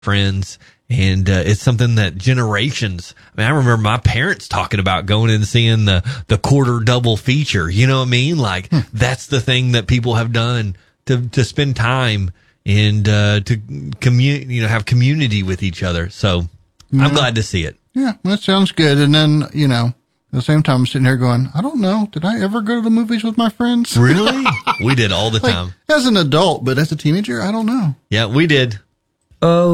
friends. And it's something that generations, I remember my parents talking about going and seeing the quarter double feature. You know what I mean? Like, that's the thing that people have done to spend time and to have community with each other. So I'm glad to see it. Yeah, that sounds good. And then, at the same time, I'm sitting here going, I don't know. Did I ever go to the movies with my friends? Really? We did all the time. As an adult, but as a teenager, I don't know. Yeah, we did. Oh.